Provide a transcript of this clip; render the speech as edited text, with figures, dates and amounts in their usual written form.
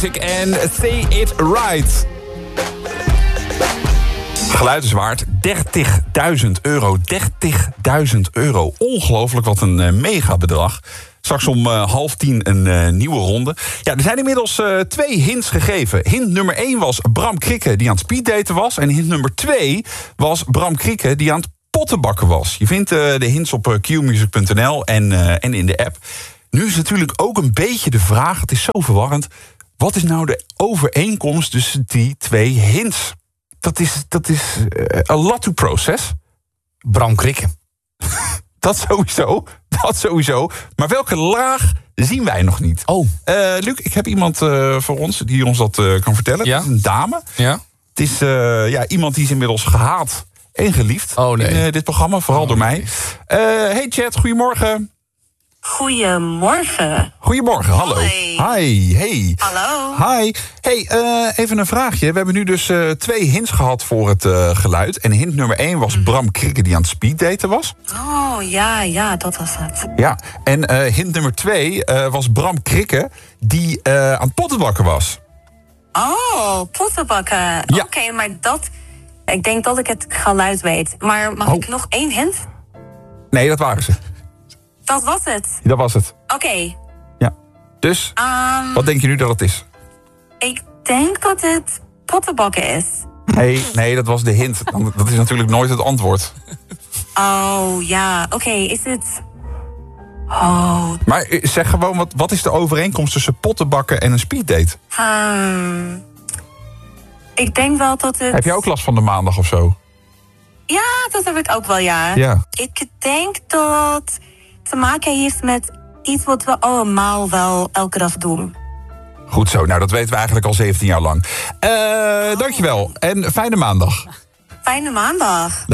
En Say It Right. Geluid is waard €30.000. €30.000. Ongelooflijk, wat een mega bedrag. Straks om 9:30 een nieuwe ronde. Ja, er zijn inmiddels 2 hints gegeven. Hint nummer 1 was Bram Krikke die aan het speeddaten was. En hint nummer 2 was Bram Krikke die aan het pottenbakken was. Je vindt de hints op qmusic.nl en in de app. Nu is natuurlijk ook een beetje de vraag, het is zo verwarrend, wat is nou de overeenkomst tussen die 2 hints? Dat is a lot to process. Bram Krikke. Dat sowieso. Maar welke laag zien wij nog niet? Oh. Luc, ik heb iemand voor ons die ons dat kan vertellen. Ja? Het is een dame. Ja? Het is iemand die is inmiddels gehaat en geliefd in dit programma. Vooral door mij. Hey chat, goedemorgen. Goedemorgen, hallo. Hoi. Hey. Hallo. Hi. Hey, even een vraagje. We hebben nu dus 2 hints gehad voor het geluid. En hint nummer 1 was Bram Krikke die aan het speeddaten was. Oh, ja, dat was het. Ja, en hint nummer 2 was Bram Krikke die aan het pottenbakken was. Oh, pottenbakken. Ja. Oké, maar ik denk dat ik het geluid weet. Maar mag ik nog 1 hint? Nee, dat waren ze. Dat was het. Dat was het. Oké. Ja. Dus, wat denk je nu dat het is? Ik denk dat het pottenbakken is. Nee, dat was de hint. Dat is natuurlijk nooit het antwoord. Oh, ja. Oké, is het... Oh. Maar zeg gewoon, wat is de overeenkomst tussen pottenbakken en een speeddate? Ik denk wel dat het... Heb jij ook last van de maandag of zo? Ja, dat heb ik ook wel, ja. Ik denk dat te maken heeft met iets wat we allemaal wel elke dag doen. Goed zo, nou dat weten we eigenlijk al 17 jaar lang. Dankjewel en fijne maandag. Fijne maandag.